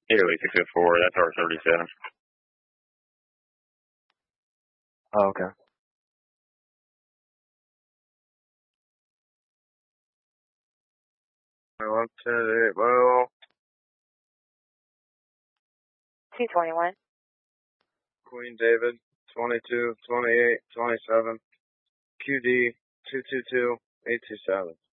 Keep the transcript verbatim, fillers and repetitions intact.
Italy six oh four, that's R thirty-seven. Oh, okay. one ten eight mile. two twenty-one. Queen David, twenty-two, twenty-eight, twenty-seven. Q D, two two two, eight two seven.